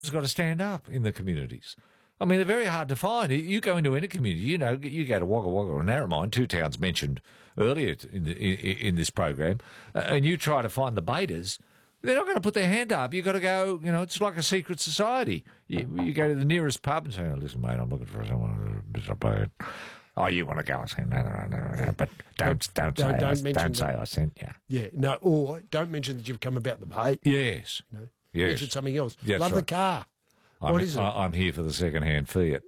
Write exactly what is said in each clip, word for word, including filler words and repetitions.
got to stand up in the communities. I mean, they're very hard to find. You go into any community, you know, you go to Wagga Wagga or Narromine, two towns mentioned earlier in, the, in, in this program, uh, and you try to find the baiters, they're not going to put their hand up. You've got to go, you know, it's like a secret society. You, you go to the nearest pub and say, oh, listen, mate, I'm looking for someone who's a boat. Oh, you want to go? I say, no, no, no, no, no, but don't, don't, don't say, don't, I, don't say I sent you. Yeah, no, or don't mention that you've come about the bait. Yes. You know, yes. Mention something else. That's Love right. the car. I'm, What is it? I, I'm here for the second-hand Fiat.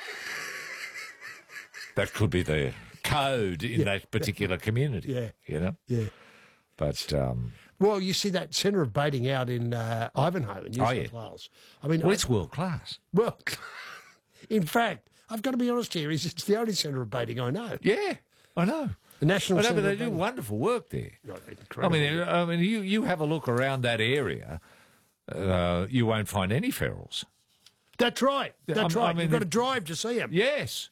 That could be the code in Yeah. that particular community. Yeah. You know? Yeah. But, um, Well, you see that centre of baiting out in uh, Ivanhoe in New Oh, South yeah. Wales. I mean, well, I- it's world-class. well, in fact, I've got to be honest here, is it's the only centre of baiting I know. Yeah, I know. The National I know, Centre but they of do Baiting. wonderful work there. Right, I incredible. mean, I mean, you, you have a look around that area, uh, you won't find any ferals. That's right. That's I'm- right. I mean, You've got the- to drive to see them. Yes.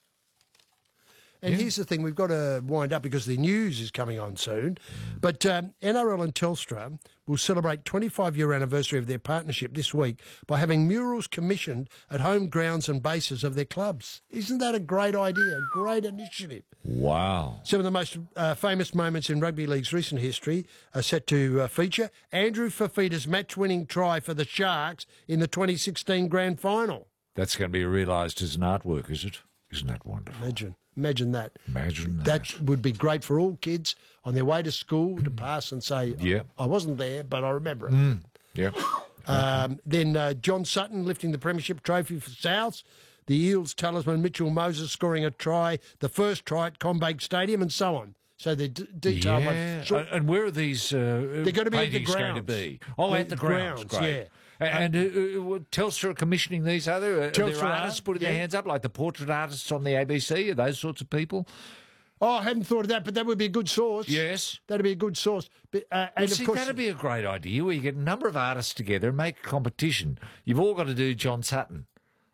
And Yeah. here's the thing, we've got to wind up because the news is coming on soon. But um, N R L and Telstra will celebrate twenty-five-year anniversary of their partnership this week by having murals commissioned at home grounds and bases of their clubs. Isn't that a great idea? A great initiative. Wow. Some of the most uh, famous moments in rugby league's recent history are set to uh, feature Andrew Fafita's match-winning try for the Sharks in the twenty sixteen grand final. That's going to be realised as an artwork, is it? Isn't that wonderful? Imagine. Imagine that. Imagine that. That would be great for all kids on their way to school to pass and say, Yeah. I wasn't there, but I remember it. Yeah. Um, then uh, John Sutton lifting the premiership trophy for Souths, the Eels talisman Mitchell Moses scoring a try, the first try at Combank Stadium, and so on. So they're d- detailed. Yeah. Like, short- And- and where are these uh, They're going to be at the paintings going to grounds. be? Oh, The at the grounds. grounds, Great. yeah. And uh, uh, Telstra are commissioning these other uh, are Telstra there artists are, putting yeah. their hands up, like the portrait artists on the A B C, are those sorts of people? oh, I hadn't thought of that, but that would be a good source. Yes. That'd be a good source. But, uh, and See, of course, that'd be a great idea where you get a number of artists together and make a competition. You've all got to do John Sutton.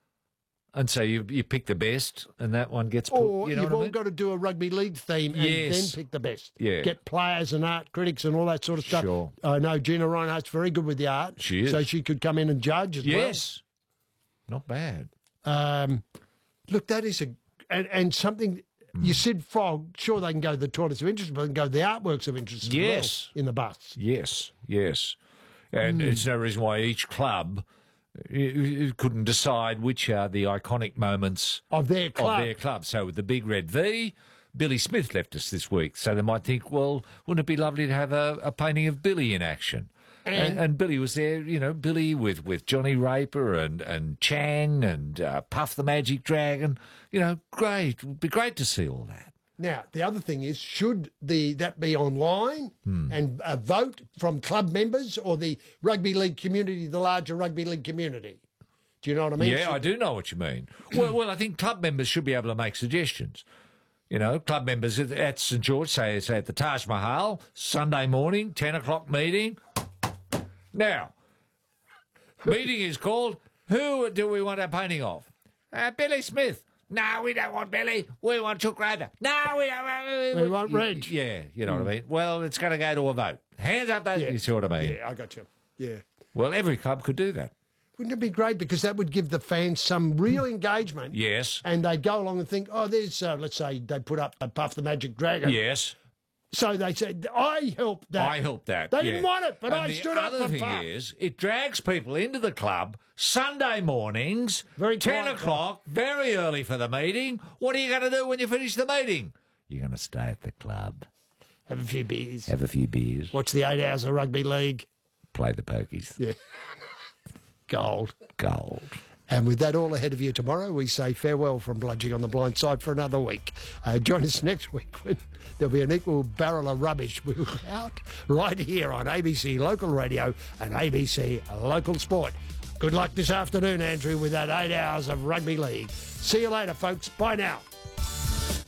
And so you you pick the best, and that one gets put. or you know you've what I all mean? got to do a rugby league theme and Yes. then pick the best. Yeah. Get players and art critics and all that sort of stuff. Sure. I know Gina Reinhardt's very good with the art. She is. So she could come in and judge as Yes. Not bad. well. Um, look, that is a... And, and something... Mm. You said Frog, sure they can go to the toilets of interest, but they can go to the artworks of interest as Yes. well in the bus. Yes, yes. And it's no reason why each club uh, uh, couldn't decide which are the iconic moments Of their club. Of their club. So with the big red V, Billy Smith left us this week. So they might think, well, wouldn't it be lovely to have a, a painting of Billy in action? And, And- and Billy was there, you know, Billy with, with Johnny Raper and, and Chang and uh, Puff the Magic Dragon. You know, great. It would be great to see all that. Now, the other thing is, should the that be online Hmm. and a vote from club members or the rugby league community, the larger rugby league community? Do you know what I mean? Yeah, I do know what you mean. Well, well, I think club members should be able to make suggestions. You know, club members at- at St George, say, say at the Taj Mahal, Sunday morning, ten o'clock meeting. Now, meeting is called, who do we want a painting of? Uh, Billy Smith. No, we don't want Billy. We want Chuck Rather. No, we don't want... We want Reg. Yeah, you know what I mean. Well, it's going to go to a vote. Hands up, those, Yeah. you see what I mean? Yeah, I got you. Yeah. Well, every club could do that. Wouldn't it be great? Because that would give the fans some real engagement. Yes. And they'd go along and think, oh, there's, uh, let's say they put up a Puff the Magic Dragon. Yes. So they said, I helped that. I helped that. They yeah. didn't want it, but and I the stood up other for thing Puff. is, it drags people into the club Sunday mornings, Very ten quiet, o'clock, very early for the meeting. What are you going to do when you finish the meeting? You're going to stay at the club, Have a few beers. have a few beers, Watch the eight hours of rugby league. play the pokies. Yeah. Gold. Gold. And with that all ahead of you tomorrow, we say farewell from Bludging on the Blind Side for another week. Uh, join us next week when there'll be an equal barrel of rubbish we'll out right here on A B C Local Radio and A B C Local Sport. Good luck this afternoon, Andrew, with that eight hours of rugby league. See you later, folks. Bye now.